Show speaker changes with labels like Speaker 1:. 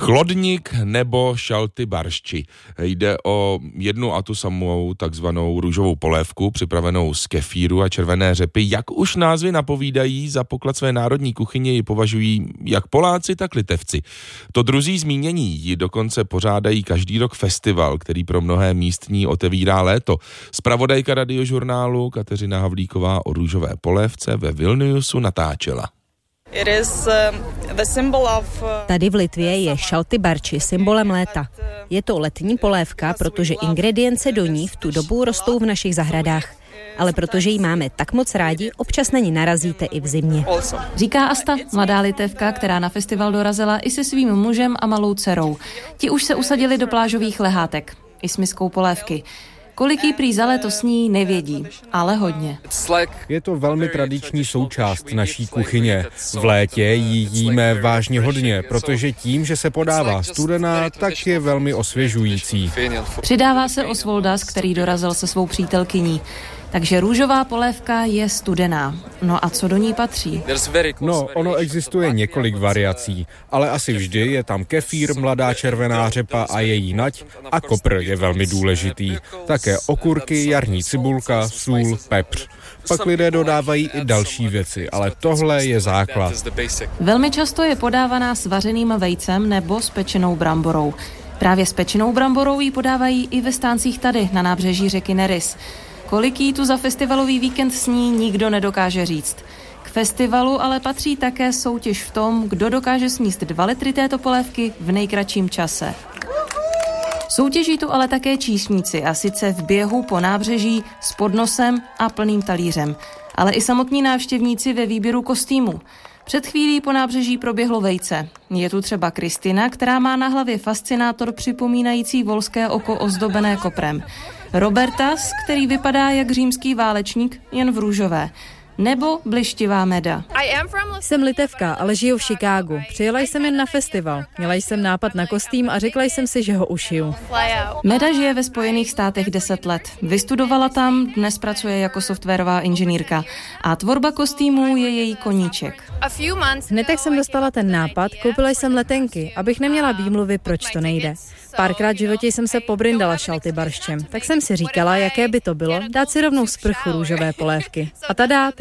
Speaker 1: Chlodník nebo šalty baršči. Jde o jednu a tu samou takzvanou růžovou polévku, připravenou z kefíru a červené řepy. Jak už názvy napovídají, za poklad své národní kuchyně ji považují jak Poláci, tak Litevci. To druzí zmínění ji dokonce pořádají každý rok festival, který pro mnohé místní otevírá léto. Zpravodajka Radiožurnálu Kateřina Havlíková o růžové polévce ve Vilniusu natáčela.
Speaker 2: Tady v Litvě je šalty baršči symbolem léta. Je to letní polévka, protože ingredience do ní v tu dobu rostou v našich zahradách. Ale protože ji máme tak moc rádi, občas na ní narazíte i v zimě.
Speaker 3: Říká Asta, mladá Litevka, která na festival dorazila i se svým mužem a malou dcerou. Ti už se usadili do plážových lehátek, i s miskou polévky. Kolik jí prý za léto sní, nevědí, ale hodně.
Speaker 4: Je to velmi tradiční součást naší kuchyně. V létě ji jíme vážně hodně, protože tím, že se podává studená, tak je velmi osvěžující.
Speaker 3: Přidává se Osvoldas, který dorazil se svou přítelkyní. Takže růžová polévka je studená. No a co do ní patří?
Speaker 4: No, ono existuje několik variací, ale asi vždy je tam kefír, mladá červená řepa a její nať a kopr je velmi důležitý. Také okurky, jarní cibulka, sůl, pepř. Pak lidé dodávají i další věci, ale tohle je základ.
Speaker 3: Velmi často je podávaná s vařeným vejcem nebo s pečenou bramborou. Právě s pečenou bramborou ji podávají i ve stáncích tady, na nábřeží řeky Neris. Kolik jí tu za festivalový víkend sní, nikdo nedokáže říct. K festivalu ale patří také soutěž v tom, kdo dokáže sníst 2 litry této polévky v nejkratším čase. Soutěží tu ale také číšníci, a sice v běhu po nábřeží s podnosem a plným talířem, ale i samotní návštěvníci ve výběru kostýmů. Před chvílí po nábřeží proběhlo vejce. Je tu třeba Kristina, která má na hlavě fascinátor připomínající volské oko ozdobené koprem. Robertas, který vypadá jak římský válečník, jen v růžové. Nebo blištivá Meda.
Speaker 5: Jsem Litevka, ale žiju v Chicagu. Přijela jsem jen na festival. Měla jsem nápad na kostým a řekla jsem si, že ho ušiju.
Speaker 3: Meda žije ve Spojených státech 10 let. Vystudovala tam, dnes pracuje jako softwarová inženýrka. A tvorba kostýmů je její koníček.
Speaker 5: Hned jak jsem dostala ten nápad, koupila jsem letenky, abych neměla výmluvy, proč to nejde. Párkrát v životě jsem se pobrindala šalty barščem, tak jsem si říkala, jaké by to bylo dát si rovnou sprchu růžové polévky. A tada,